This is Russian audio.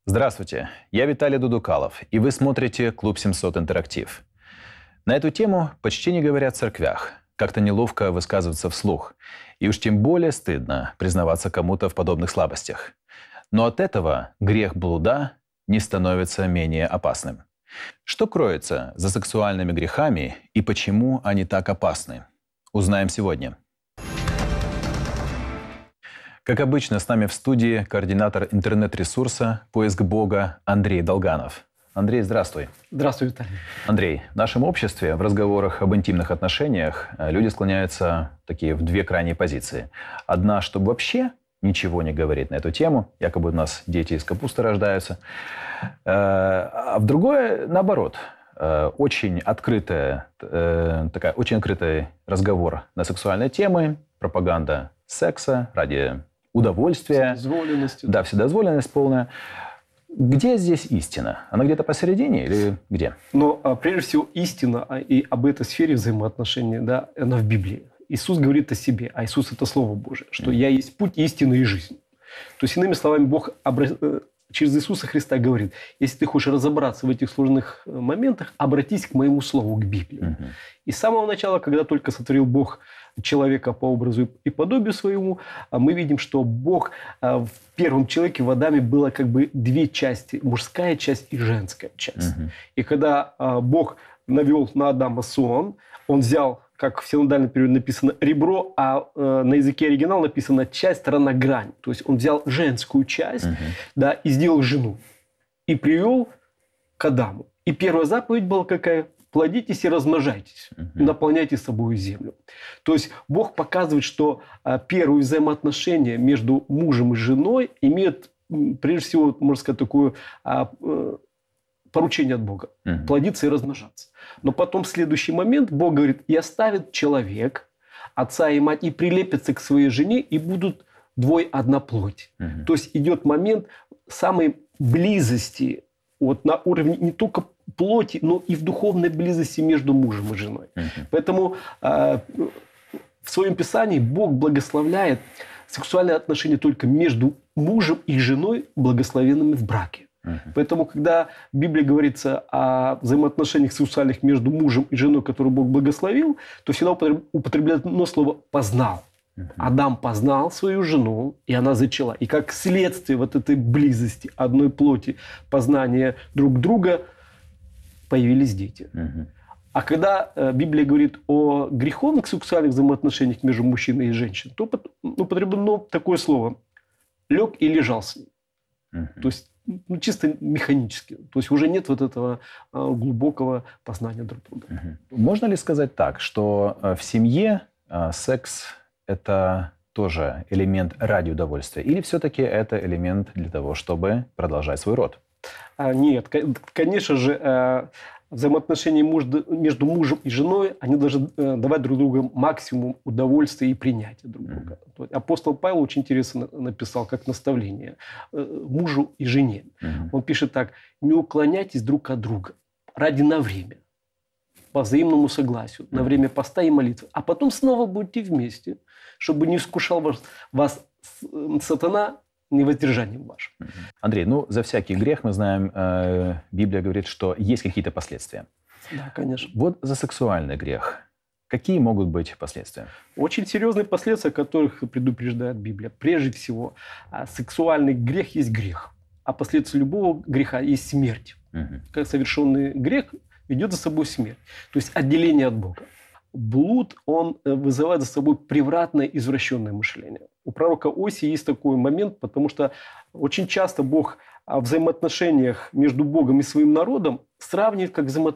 Здравствуйте, я Виталий Дудукалов, и вы смотрите «Клуб 700 Интерактив». На эту тему почти не говорят в церквях, как-то неловко высказываться вслух, и уж тем более стыдно признаваться кому-то в подобных слабостях. Но от этого грех блуда не становится менее опасным. Что кроется за сексуальными грехами и почему они так опасны? Узнаем сегодня. Как обычно, с нами в студии координатор интернет-ресурса «Поиск Бога» Андрей Долганов. Андрей, здравствуй. Здравствуй, Виталий. Андрей, в нашем обществе в разговорах об интимных отношениях люди склоняются в две крайние позиции. Одна, чтобы вообще ничего не говорить на эту тему, якобы у нас дети из капусты рождаются. А в другое, наоборот, очень открытый разговор на сексуальные темы, пропаганда секса ради удовольствия. Вседозволенность. Да, вседозволенность полная. Где здесь истина? Она где-то посередине или где? Но прежде всего истина и об этой сфере взаимоотношений, да, она в Библии. Иисус говорит о себе, а Иисус – это Слово Божие, что «Я есть путь, истина и жизнь». То есть, иными словами, Бог через Иисуса Христа говорит: если ты хочешь разобраться в этих сложных моментах, обратись к моему Слову, к Библии. И с самого начала, когда только сотворил Бог человека по образу и подобию своему, мы видим, что Бог в первом человеке, в Адаме, было как бы две части: мужская часть и женская часть. И когда Бог навел на Адама сон, он взял, как в синодальном переводе написано, ребро, а на языке оригинала написано часть, сторона, грань. То есть он взял женскую часть, да, и сделал жену. И привел к Адаму. И первая заповедь была какая? Плодитесь и размножайтесь, и наполняйте собой землю. То есть Бог показывает, что первые взаимоотношения между мужем и женой имеют, прежде всего, можно сказать, такое поручение от Бога. Плодиться и размножаться. Но потом в следующий момент Бог говорит: и оставит человек отца и мать, и прилепятся к своей жене, и будут двое одна плоть. То есть идет момент самой близости, вот на уровне не только плоти, но и в духовной близости между мужем и женой. Поэтому в своем Писании Бог благословляет сексуальные отношения только между мужем и женой, благословенными в браке. Поэтому, когда в Библии говорится о взаимоотношениях сексуальных между мужем и женой, которые Бог благословил, то всегда употребляет одно слово «познал». Адам познал свою жену, и она зачала. И как следствие вот этой близости, одной плоти, познания друг друга, появились дети. А когда Библия говорит о греховных сексуальных взаимоотношениях между мужчиной и женщиной, то употреблено такое слово: «лег и лежал с ней». То есть чисто механически. То есть уже нет вот этого глубокого познания друг друга. Можно ли сказать так, что в семье секс – это тоже элемент ради удовольствия? Или все-таки это элемент для того, чтобы продолжать свой род? Нет, конечно же, взаимоотношения между мужем и женой, они должны давать друг другу максимум удовольствия и принятия друг друга. Апостол Павел очень интересно написал, как наставление мужу и жене. Он пишет так: не уклоняйтесь друг от друга ради на время, по взаимному согласию, на время поста и молитвы, а потом снова будьте вместе, чтобы не искушал вас сатана невоздержанием вашим. Андрей, за всякий грех, мы знаем, Библия говорит, что есть какие-то последствия. Да, конечно. Вот за сексуальный грех какие могут быть последствия? Очень серьезные последствия, о которых предупреждает Библия. Прежде всего, сексуальный грех есть грех, а последствия любого греха есть смерть. Как совершенный грех ведет за собой смерть, то есть отделение от Бога. Блуд, он вызывает за собой превратное, извращенное мышление. У пророка Осии есть такой момент, потому что очень часто Бог в взаимоотношениях между Богом и своим народом сравнивает как взаимоотношения